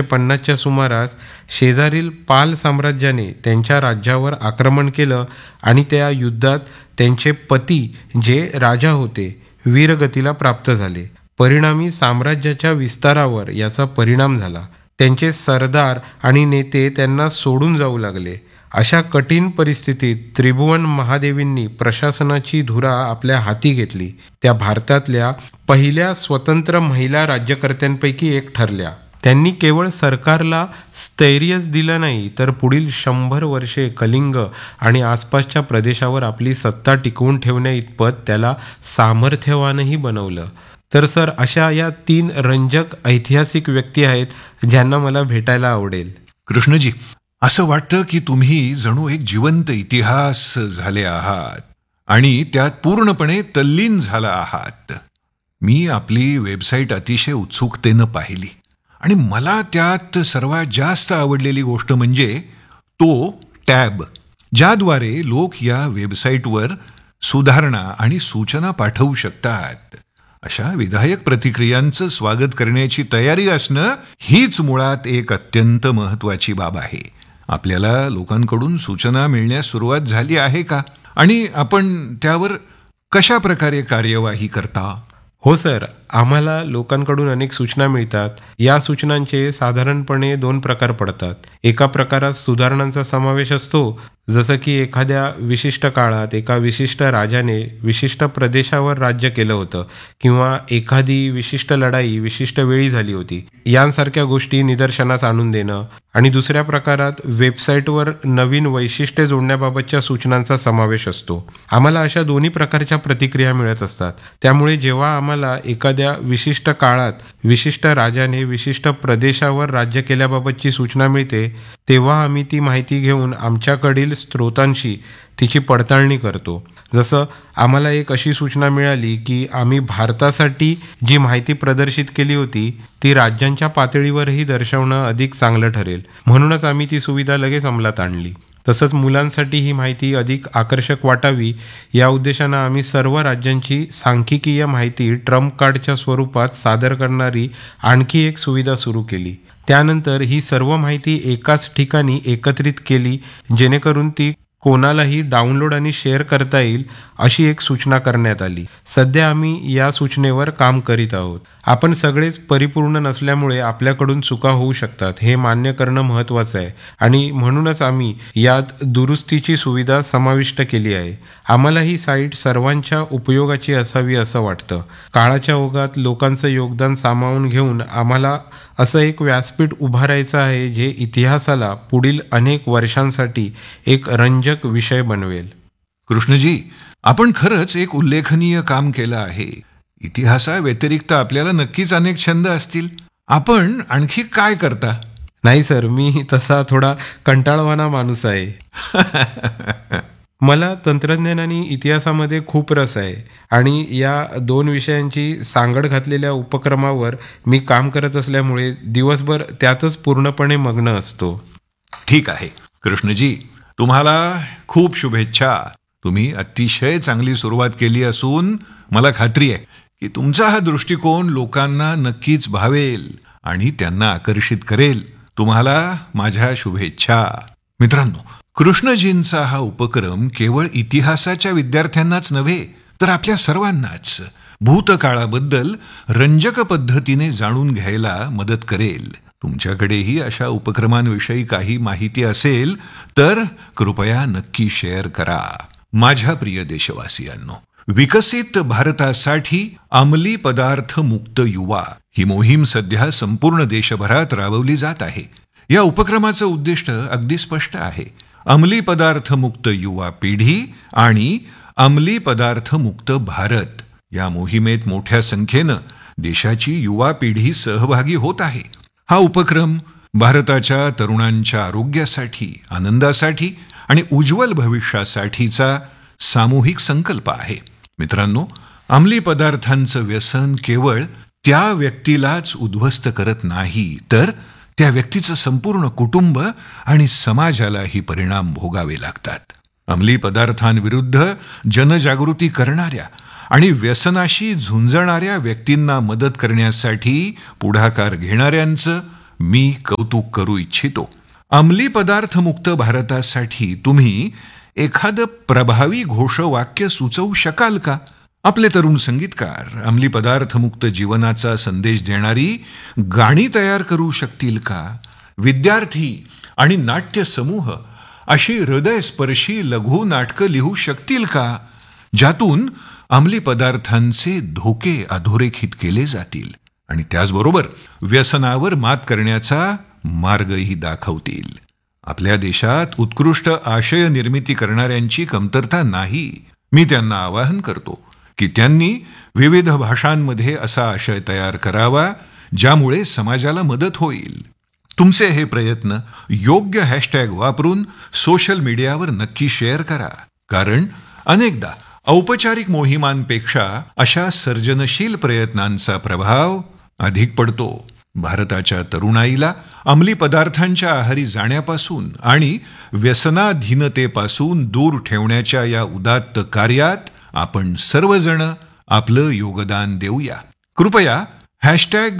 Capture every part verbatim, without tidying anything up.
पन्नासच्या सुमारास शेजारील पाल साम्राज्याने त्यांच्या राज्यावर आक्रमण केलं आणि त्या युद्धात त्यांचे पती जे राजा होते वीरगतीला प्राप्त झाले. परिणामी साम्राज्याच्या विस्तारावर याचा परिणाम झाला. त्यांचे सरदार आणि नेते त्यांना सोडून जाऊ लागले. अशा कठीण परिस्थितीत त्रिभुवन महादेवींनी प्रशासनाची धुरा आपल्या हाती घेतली. त्या भारतातल्या पहिल्या स्वतंत्र महिला राज्यकर्त्यांपैकी एक ठरल्या. त्यांनी केवळ सरकारला स्थैर्यच दिलं नाही, तर पुढील शंभर वर्षे कलिंग आणि आसपासच्या प्रदेशावर आपली सत्ता टिकवून ठेवण्या इतपत त्याला सामर्थ्यवानही बनवलं. तर सर, अशा या तीन रंजक ऐतिहासिक व्यक्ती आहेत ज्यांना मला भेटायला आवडेल. कृष्णजी, असं वाटतं की तुम्ही जणू एक जिवंत इतिहास झाले आहात आणि त्यात पूर्णपणे तल्लीन झाला आहात. मी आपली वेबसाईट अतिशय उत्सुकतेनं पाहिली आणि मला त्यात सर्वात जास्त आवडलेली गोष्ट म्हणजे तो टॅब, ज्याद्वारे लोक या वेबसाईटवर सुधारणा आणि सूचना पाठवू शकतात. अशा विधायक प्रतिक्रियांचं स्वागत करण्याची तयारी असणं हीच मुळात एक अत्यंत महत्वाची बाब आहे. आपल्याला लोकांकडून सूचना मिळण्यास सुरुवात झाली आहे का, आणि आपण त्यावर कशा प्रकारे कार्यवाही करता? हो सर, आम्हाला लोकांकडून अनेक सूचना मिळतात. या सूचनांचे साधारणपणे दोन प्रकार पडतात. एका प्रकारात सुधारणांचा समावेश असतो, जसं की एखाद्या विशिष्ट काळात एका विशिष्ट राजाने विशिष्ट प्रदेशावर राज्य केलं होतं किंवा एखादी विशिष्ट लढाई विशिष्ट वेळी झाली होती, यांसारख्या गोष्टी निदर्शनास आणून देणं. आणि दुसऱ्या प्रकारात वेबसाईटवर नवीन वैशिष्ट्ये जोडण्याबाबतच्या सूचनांचा समावेश असतो. आम्हाला अशा दोन्ही प्रकारच्या प्रतिक्रिया मिळत असतात. त्यामुळे जेव्हा आम्हाला एखाद्या विशिष्ट काळात विशिष्ट राजाने विशिष्ट प्रदेशावर राज्य केल्याबाबतची सूचना मिळते, तेव्हा आम्ही ती माहिती घेऊन आमच्याकडील स्रोतांशी तिची पडताळणी करतो. जसं आम्हाला एक अशी सूचना मिळाली की आम्ही भारतासाठी जी माहिती प्रदर्शित केली होती ती राज्यांच्या पातळीवरही दर्शवणं अधिक चांगलं ठरेल, म्हणूनच आम्ही ती सुविधा लगेच अंमलात आणली. तसंच मुलांसाठी ही माहिती अधिक आकर्षक वाटावी या उद्देशानं आम्ही सर्व राज्यांची सांख्यिकीय माहिती ट्रम्प कार्डच्या स्वरूपात सादर करणारी आणखी एक सुविधा सुरू केली. त्यानंतर ही सर्व माहिती एकाच ठिकाणी एकत्रित केली, जेणेकरून ती कोणालाही डाउनलोड आणि शेअर करता येईल अशी एक सूचना करण्यात आली. सध्या आम्ही या सूचनेवर काम करीत आहोत. आपण सगळेच परिपूर्ण नसल्यामुळे आपल्याकडून चुका होऊ शकतात, हे मान्य करणं महत्त्वाचं आहे आणि म्हणूनच आम्ही यात दुरुस्तीची सुविधा समाविष्ट केली आहे. आम्हाला ही साईट सर्वांच्या उपयोगाची असावी असं वाटतं. काळाच्या ओघात लोकांचं योगदान सामावून घेऊन आम्हाला असं एक व्यासपीठ उभारायचं आहे जे इतिहासाला पुढील अनेक वर्षांसाठी एक रंजक विषय बनवेल. कृष्णजी, आपण खरंच एक उल्लेखनीय काम केलं आहे. इतिहासाव्यतिरिक्त आपल्याला नक्कीच अनेक छंद असतील. आपण आणखी काय करता? नाही सर, मी तसा थोडा कंटाळवाणा माणूस आहे. मला तंत्रज्ञान आणि इतिहासामध्ये खूप रस आहे आणि या दोन विषयांची सांगड घातलेल्या उपक्रमावर मी काम करत असल्यामुळे दिवसभर त्यातच पूर्णपणे मग्न असतो. ठीक आहे कृष्णजी, तुम्हाला खूप शुभेच्छा. तुम्ही अतिशय चांगली सुरुवात केली असून मला खात्री आहे की तुमचा हा दृष्टिकोन लोकांना नक्कीच भावेल आणि त्यांना आकर्षित करेल. तुम्हाला माझ्या शुभेच्छा. मित्रांनो, कृष्णजींचा हा उपक्रम केवळ इतिहासाच्या विद्यार्थ्यांनाच नव्हे तर आपल्या सर्वांनाच भूतकाळाबद्दल रंजक पद्धतीने जाणून घ्यायला मदत करेल. तुमच्याकडेही अशा उपक्रमांविषयी काही माहिती असेल तर कृपया नक्की शेअर करा. माझ्या प्रिय देशवासियांनो, विकसित भारतासाठी अंमली पदार्थ मुक्त युवा ही मोहीम सध्या संपूर्ण देशभरात राबवली जात आहे. या उपक्रमाचं उद्दिष्ट अगदी स्पष्ट आहे. अंमली पदार्थ मुक्त युवा पिढी आणि अंमली पदार्थ मुक्त भारत या मोहिमेत मोठ्या संख्येनं देशाची युवा पिढी सहभागी होत आहे. हा उपक्रम भारताच्या तरुणांच्या आरोग्यासाठी, आनंदासाठी आणि उज्ज्वल भविष्यासाठीचा सामूहिक संकल्प आहे. मित्रांनो, अंमली पदार्थांचं व्यसन केवळ त्या व्यक्तीलाच उद्ध्वस्त करत नाही तर त्या व्यक्तीचं संपूर्ण कुटुंब आणि समाजालाही परिणाम भोगावे लागतात. अंमली पदार्थांविरुद्ध जनजागृती करणाऱ्या आणि व्यसनाशी झुंजणाऱ्या व्यक्तींना मदत करण्यासाठी पुढाकार घेणाऱ्यांचं मी कौतुक करू इच्छितो. अंमली पदार्थ मुक्त भारतासाठी तुम्ही एखादं प्रभावी घोषवाक्य सुचवू शकाल का? आपले तरुण संगीतकार अंमली पदार्थ मुक्त जीवनाचा संदेश देणारी गाणी तयार करू शकतील का? विद्यार्थी आणि नाट्य समूह अशी हृदयस्पर्शी लघु नाटकं लिहू शकतील का, ज्यातून अंमली पदार्थांचे धोके अधोरेखित केले जातील आणि त्याचबरोबर व्यसनावर मात करण्याचा मार्गही दाखवतील. आपल्या देशात उत्कृष्ट आशय निर्मिती करणाऱ्यांची कमतरता नाही. मी त्यांना आवाहन करतो की त्यांनी विविध भाषांमध्ये असा आशय तयार करावा ज्यामुळे समाजाला मदत होईल. तुमचे हे प्रयत्न योग्य हॅशटॅग वापरून सोशल मीडियावर नक्की शेअर करा, कारण अनेकदा औपचारिक मोहिमांपेक्षा अशा सर्जनशील प्रयत्नांचा प्रभाव अधिक पडतो. भारताच्या तरुणाईला अंमली पदार्थांच्या आहारी जाण्यापासून आणि व्यसनाधीनतेपासून दूर ठेवण्याच्या या उदात्त कार्यात आपण सर्वजण आपलं योगदान देऊया. कृपया हॅशटॅग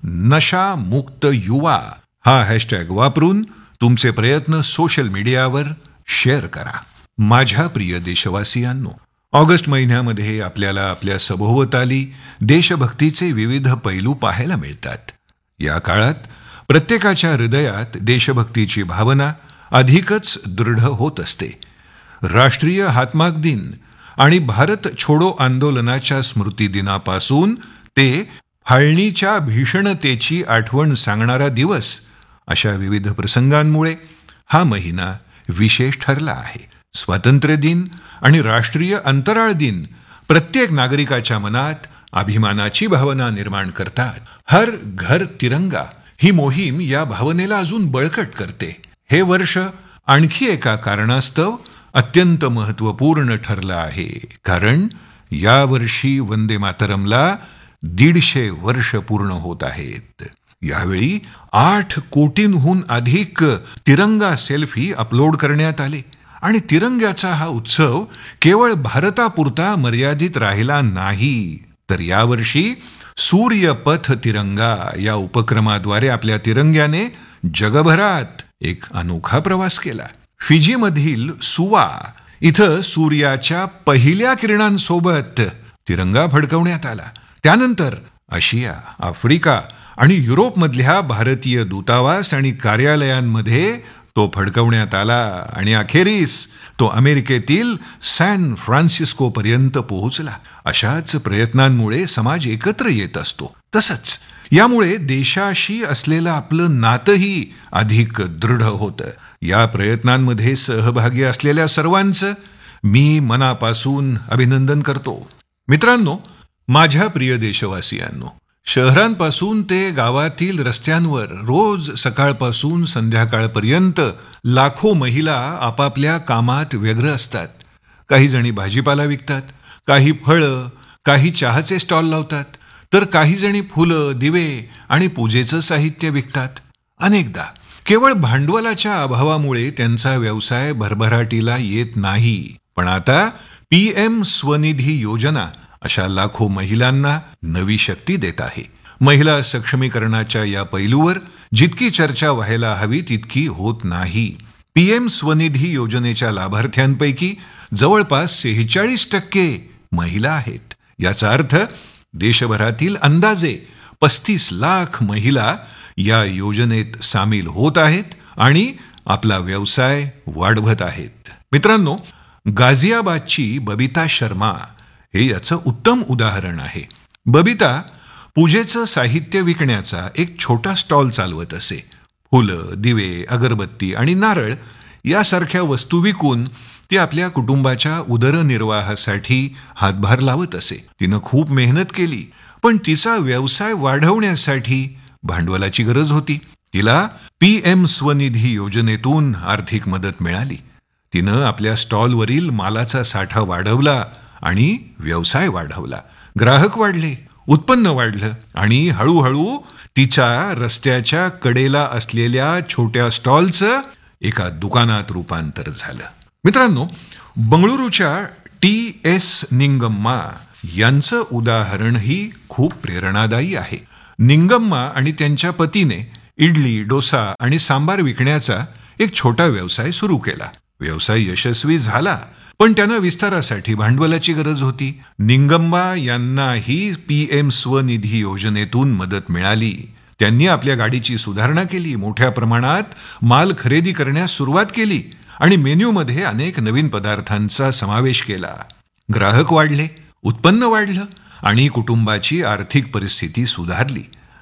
नशा मुक्त युवा हा हॅशटॅग वापरून तुमचे प्रयत्न सोशल मीडियावर शेअर करा. माझ्या प्रिय देशवासियांनो, ऑगस्ट महिन्यामध्ये आपल्याला आपल्या सभोवताली देशभक्तीचे विविध पैलू पाहायला मिळतात. या काळात प्रत्येकाच्या हृदयात देशभक्तीची भावना अधिकच दृढ होत असते. राष्ट्रीय हातमाग दिन आणि भारत छोडो आंदोलनाच्या स्मृती दिनापासून ते फाळणीच्या भीषणतेची आठवण सांगणारा दिवस अशा विविध प्रसंगांमुळे हा महिना विशेष ठरला आहे. स्वातंत्र्य दिन आणि राष्ट्रीय अंतराळ दिन प्रत्येक नागरिकाच्या मनात अभिमानाची भावना निर्माण करतात. हर घर तिरंगा ही मोहीम या भावनेला अजून बळकट करते. हे वर्ष आणखी एका कारणास्तव अत्यंत महत्त्वपूर्ण ठरलं आहे, कारण या वर्षी वंदे मातरमला दीडशे वर्ष पूर्ण होत आहेत. यावेळी आठ कोटींहून अधिक तिरंगा सेल्फी अपलोड करण्यात आले आणि तिरंग्याचा हा उत्सव केवळ भारतापुरता मर्यादित राहिला नाही, तर यावर्षी सूर्यपथ तिरंगा या उपक्रमाद्वारे आपल्या तिरंग्याने जगभरात एक अनोखा प्रवास केला. फिजीमधील सुवा इथं सूर्याच्या पहिल्या किरणांसोबत तिरंगा फडकवण्यात आला. त्यानंतर आशिया, आफ्रिका आणि युरोपमधल्या भारतीय दूतावास आणि कार्यालयांमध्ये तो फडकवण्यात आला आणि अखेरीस तो अमेरिकेतील सॅन फ्रान्सिस्को पर्यंत पोहोचला. अशाच प्रयत्नांमुळे समाज एकत्र येत असतो. तसंच यामुळे देशाशी असलेलं आपलं नातंही अधिक दृढ होतं. या प्रयत्नांमध्ये सहभागी असलेल्या सर्वांचं मी मनापासून अभिनंदन करतो. मित्रांनो, माझ्या प्रिय देशवासियांनो, शहरांपासून ते गावातील रस्त्यांवर रोज सकाळपासून संध्याकाळपर्यंत लाखो महिला आपापल्या कामात व्यग्र असतात. काही जणी भाजीपाला विकतात, काही फळं, काही चहाचे स्टॉल लावतात, तर काही जणी फुलं, दिवे आणि पूजेचं साहित्य विकतात. अनेकदा केवळ भांडवलाच्या अभावामुळे त्यांचा व्यवसाय भरभराटीला येत नाही. पण आता पी एम स्वनिधी योजना अशा लाखो महिलांना नवी शक्ती देत आहे. महिला सक्षमीकरणाच्या या पैलूवर जितकी चर्चा व्हायला हवी तितकी होत नाही. पी एम स्वनिधी योजनेच्या लाभार्थ्यांपैकी जवळपास सेहेचाळीस टक्के महिला आहेत. याचा अर्थ देशभरातील अंदाजे पस्तीस लाख महिला या योजनेत सामील होत आहेत आणि आपला व्यवसाय वाढवत आहेत. मित्रांनो, गाझियाबादची बबिता शर्मा हे याचं उत्तम उदाहरण आहे. बबिता पूजेचं साहित्य विकण्याचा एक छोटा स्टॉल चालवत असे. फुलं, दिवे, अगरबत्ती आणि नारळ यासारख्या वस्तू विकून ती आपल्या कुटुंबाच्या उदरनिर्वाहासाठी हातभार लावत असे. तिनं खूप मेहनत केली, पण तिचा व्यवसाय वाढवण्यासाठी भांडवलाची गरज होती. तिला पी एम स्वनिधी योजनेतून आर्थिक मदत मिळाली. तिनं आपल्या स्टॉलवरील मालाचा साठा वाढवला आणि व्यवसाय वाढवला. ग्राहक वाढले, उत्पन्न वाढलं आणि हळूहळू तिच्या रस्त्याच्या कडेला असलेल्या छोट्या स्टॉलचं एका दुकानात रूपांतर झालं. मित्रांनो, बंगळुरूच्या टी एस निंगम्मा यांचं उदाहरणही खूप प्रेरणादायी आहे. निंगम्मा आणि त्यांच्या पतीने इडली, डोसा आणि सांबार विकण्याचा एक छोटा व्यवसाय सुरू केला. व्यवसाय यशस्वी झाला, पण त्यांना विस्तारासाठी भांडवलाची गरज होती. निंगंबा यांनाही पी एम स्वनिधी योजनेतून मदत मिळाली. त्यांनी आपल्या गाडीची सुधारणा केली, मोठ्या प्रमाणात माल खरेदी करण्यास सुरुवात केली आणि मेन्यूमध्ये अनेक नवीन पदार्थांचा समावेश केला. ग्राहक वाढले, उत्पन्न वाढलं आणि कुटुंबाची आर्थिक परिस्थिती सुधारली.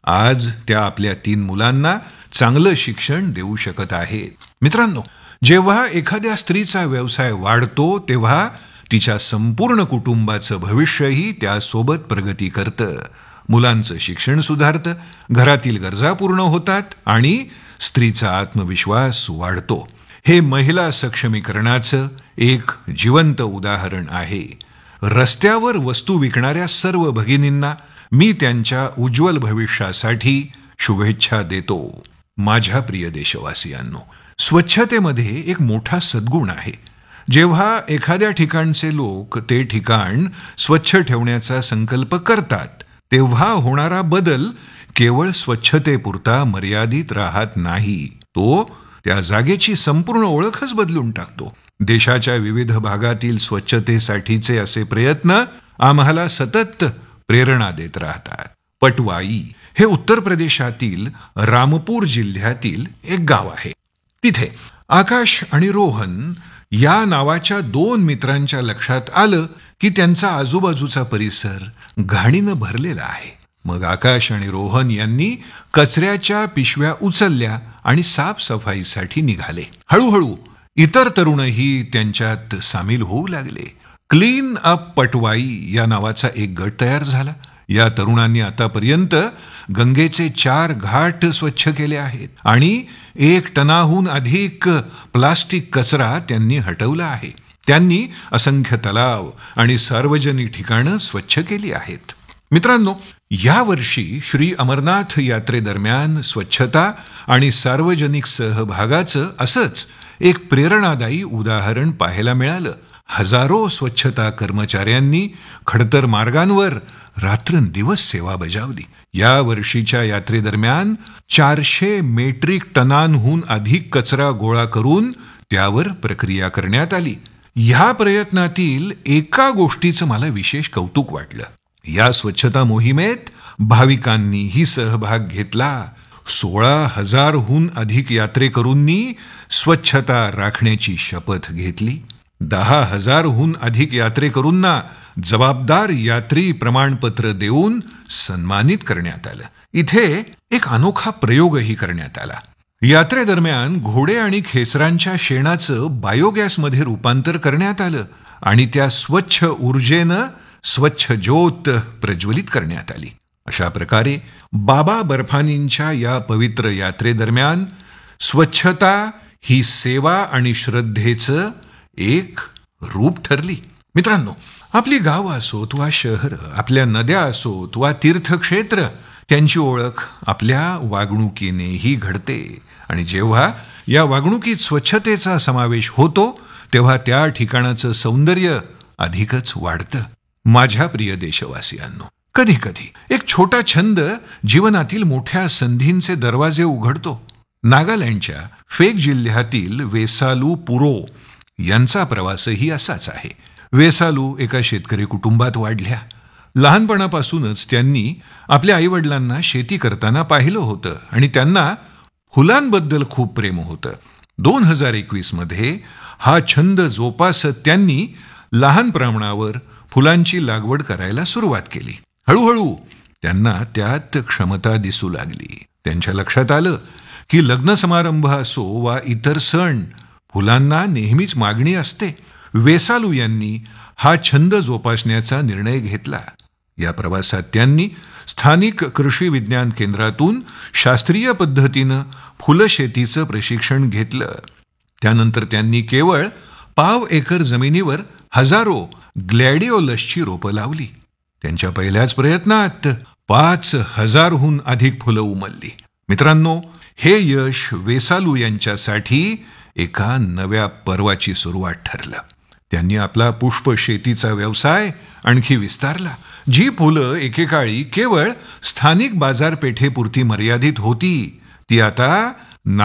आज त्या आपल्या तीन मुलांना चांगलं शिक्षण देऊ शकत आहेत. मित्रांनो, जेव्हा एखाद्या स्त्रीचा व्यवसाय वाढतो तेव्हा तिच्या संपूर्ण कुटुंबाचं भविष्यही त्यासोबत प्रगती करतं. मुलांचं शिक्षण सुधारतं, घरातील गरजा पूर्ण होतात आणि स्त्रीचा आत्मविश्वास वाढतो. हे महिला सक्षमीकरणाचं एक जिवंत उदाहरण आहे. रस्त्यावर वस्तू विकणाऱ्या सर्व भगिनींना मी त्यांच्या उज्ज्वल भविष्यासाठी शुभेच्छा देतो. माझ्या प्रिय देशवासियांनो, स्वच्छतेमध्ये एक मोठा सद्गुण आहे. जेव्हा एखाद्या ठिकाणचे लोक ते ठिकाण स्वच्छ ठेवण्याचा संकल्प करतात तेव्हा होणारा बदल केवळ स्वच्छतेपुरता मर्यादित राहत नाही, तो त्या जागेची संपूर्ण ओळखच बदलून टाकतो. देशाच्या विविध भागातील स्वच्छतेसाठीचे असे प्रयत्न आम्हाला सतत प्रेरणा देत राहतात. पटवाई हे उत्तर प्रदेशातील रामपूर जिल्ह्यातील एक गाव आहे. तिथे आकाश आणि रोहन या नावाच्या दोन मित्रांच्या लक्षात आलं की त्यांचा आजूबाजूचा परिसर घाणीनं भरलेला आहे. मग आकाश आणि रोहन यांनी कचऱ्याच्या पिशव्या उचलल्या आणि साफसफाईसाठी निघाले. हळूहळू इतर तरुणही त्यांच्यात सामील होऊ लागले. क्लीन अप पटवाई या नावाचा एक गट तयार झाला. या तरुणांनी आतापर्यंत गंगेचे चार घाट स्वच्छ केले आहेत आणि एक टनाहून अधिक प्लास्टिक कचरा त्यांनी हटवला आहे. त्यांनी असंख्य तलाव आणि सार्वजनिक ठिकाणं स्वच्छ केली आहेत. मित्रांनो, या वर्षी श्री अमरनाथ यात्रेदरम्यान स्वच्छता आणि सार्वजनिक सहभागाचं असंच एक प्रेरणादायी उदाहरण पाहायला मिळालं. हजारो स्वच्छता कर्मचाऱ्यांनी खडतर मार्गांवर रात्रंदिवस सेवा बजावली. या वर्षीच्या यात्रेदरम्यान चारशे मेट्रिक टनांहून अधिक कचरा गोळा करून त्यावर प्रक्रिया करण्यात आली. ह्या प्रयत्नातील एका गोष्टीचं मला विशेष कौतुक वाटलं. या स्वच्छता मोहिमेत भाविकांनीही सहभाग घेतला. सोळा हजारहून अधिक यात्रेकरूंनी स्वच्छता राखण्याची शपथ घेतली. दहा हजारहून अधिक यात्रेकरूंना जबाबदार यात्री प्रमाणपत्र देऊन सन्मानित करण्यात आलं. इथे एक अनोखा प्रयोगही करण्यात आला. यात्रेदरम्यान घोडे आणि खेचरांच्या शेणाचं बायोगॅसमध्ये रूपांतर करण्यात आलं आणि त्या स्वच्छ ऊर्जेनं स्वच्छ ज्योत प्रज्वलित करण्यात आली. अशा प्रकारे बाबा बर्फानींच्या या पवित्र यात्रेदरम्यान स्वच्छता ही सेवा आणि श्रद्धेचं एक रूप ठरली. मित्रांनो, आपली गावं असोत वा शहर, आपल्या नद्या असोत वा तीर्थक्षेत्र, त्यांची ओळख आपल्या वागणुकीनेही घडते आणि जेव्हा या वागणुकीत स्वच्छतेचा समावेश होतो तेव्हा त्या ठिकाणाचं सौंदर्य अधिकच वाढतं. माझ्या प्रिय देशवासियांनो, कधी कधी एक छोटा छंद जीवनातील मोठ्या संधींचे दरवाजे उघडतो. नागालँडच्या फेक जिल्ह्यातील वेसालू पुरो यांचा प्रवासही असाच आहे. वेसालू एका शेतकरी कुटुंबात वाढल्या. लहानपणापासूनच त्यांनी आपल्या आईवडिलांना शेती करताना पाहिलं होतं आणि त्यांना फुलांबद्दल खूप प्रेम होतं. दोन हजार एकवीस मध्ये हा छंद जोपासत त्यांनी लहान प्रमाणावर फुलांची लागवड करायला सुरुवात केली. हळूहळू त्यांना त्यात क्षमता दिसू लागली. त्यांच्या लक्षात आलं की लग्न समारंभ असो वा इतर सण, फुलांना नेहमीच मागणी असते. वेसालू यांनी हा छंद जोपासण्याचा निर्णय घेतला. या प्रवासात त्यांनी स्थानिक कृषी विज्ञान केंद्रातून शास्त्रीय पद्धतीनं फुलशेतीचं प्रशिक्षण घेतलं. त्यानंतर त्यांनी केवळ पाव एकर जमिनीवर हजारो ग्लॅडिओलसची रोपं लावली. त्यांच्या पहिल्याच प्रयत्नात पाच हजारहून अधिक फुलं उमलली. मित्रांनो, हे यश वेसालू यांच्यासाठी एका नव्या पर्वाची सुरुवात ठरलं. त्यांनी आपला पुष्प शेतीचा व्यवसाय आणखी विस्तारला. जी फुलं एकेकाळी केवळ स्थानिक बाजारपेठेपुरती मर्यादित होती ती आता